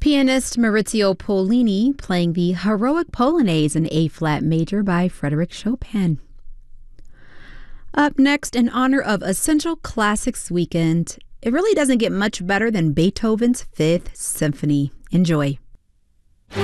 pianist Maurizio Pollini playing the Heroic Polonaise in A-flat major by Frédéric Chopin. Up next, in honor of Essential Classics Weekend, it really doesn't get much better than Beethoven's Fifth Symphony. Enjoy.